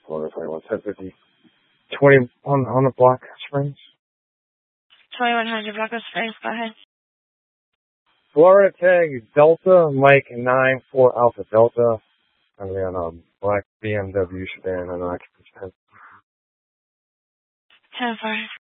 Florida 21 1050. 20 on the Black Springs. 2100 Black Springs, go ahead. Florida tag Delta Mike 94 Alpha Delta. And then black BMW sedan and occupants. 10-4.